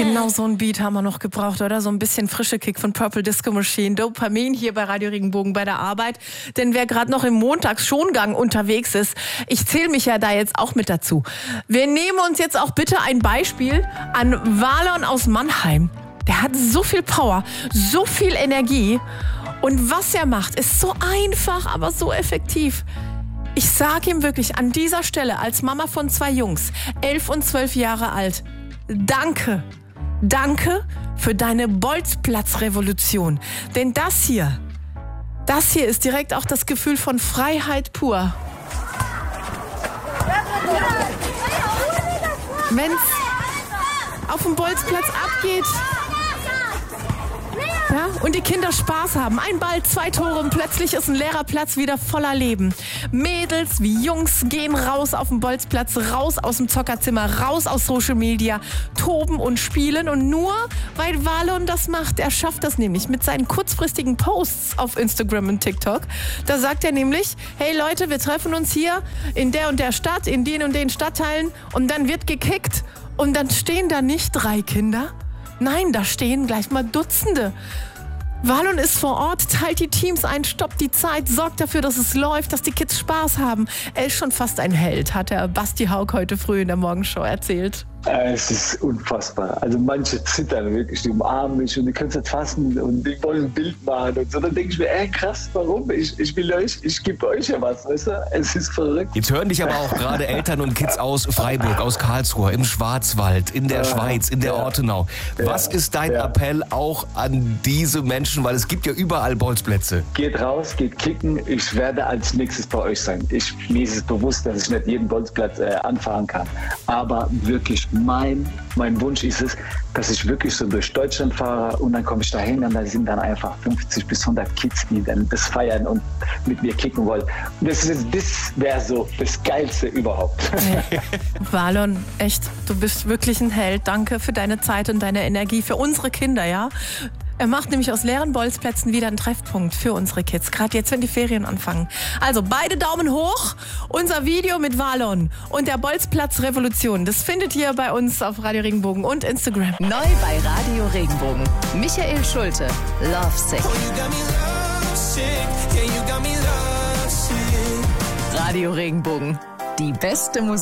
Genau so ein Beat haben wir noch gebraucht, oder? So ein bisschen frische Kick von Purple Disco Machine. Dopamin hier bei Radio Regenbogen bei der Arbeit. Denn wer gerade noch im Montagsschongang unterwegs ist, ich zähle mich ja da jetzt auch mit dazu. Wir nehmen uns jetzt auch bitte ein Beispiel an Valon aus Mannheim. Der hat so viel Power, so viel Energie. Und was er macht, ist so einfach, aber so effektiv. Ich sage ihm wirklich an dieser Stelle als Mama von 2 Jungs, 11 und 12 Jahre alt, danke. Danke für deine Bolzplatz-Revolution. Denn das hier ist direkt auch das Gefühl von Freiheit pur. Wenn's auf dem Bolzplatz abgeht, ja, und die Kinder Spaß haben. Ein Ball, 2 Tore und plötzlich ist ein leerer Platz wieder voller Leben. Mädels wie Jungs gehen raus auf den Bolzplatz, raus aus dem Zockerzimmer, raus aus Social Media, toben und spielen. Und nur weil Valon das macht, er schafft das nämlich mit seinen kurzfristigen Posts auf Instagram und TikTok. Da sagt er nämlich, hey Leute, wir treffen uns hier in der und der Stadt, in den und den Stadtteilen und dann wird gekickt. Und dann stehen da nicht 3 Kinder. Nein, da stehen gleich mal Dutzende. Valon ist vor Ort, teilt die Teams ein, stoppt die Zeit, sorgt dafür, dass es läuft, dass die Kids Spaß haben. Er ist schon fast ein Held, hat der Basti Haug heute früh in der Morgenshow erzählt. Es ist unfassbar. Also manche zittern wirklich, die umarmen mich und die können es nicht fassen und die wollen ein Bild machen und so. Dann denke ich mir, krass, warum? Ich will euch, ich gebe euch ja was, weißt du? Es ist verrückt. Jetzt hören dich aber auch gerade Eltern und Kids aus Freiburg, aus Karlsruhe, im Schwarzwald, in der Schweiz, in der Ortenau. Was ist dein Appell auch an diese Menschen? Weil es gibt ja überall Bolzplätze. Geht raus, geht kicken. Ich werde als nächstes bei euch sein. Mir ist es bewusst, dass ich nicht jeden Bolzplatz anfahren kann. Aber wirklich, mein Wunsch ist es, dass ich wirklich so durch Deutschland fahre und dann komme ich da hin und da sind dann einfach 50 bis 100 Kids, die dann das feiern und mit mir kicken wollen. Und das wäre so das Geilste überhaupt. Hey, Valon, echt, du bist wirklich ein Held. Danke für deine Zeit und deine Energie für unsere Kinder, ja? Er macht nämlich aus leeren Bolzplätzen wieder einen Treffpunkt für unsere Kids. Gerade jetzt, wenn die Ferien anfangen. Also beide Daumen hoch. Unser Video mit Valon und der Bolzplatz-Revolution. Das findet ihr bei uns auf Radio Regenbogen und Instagram. Neu bei Radio Regenbogen. Michael Schulte. Lovesick. Radio Regenbogen. Die beste Musik.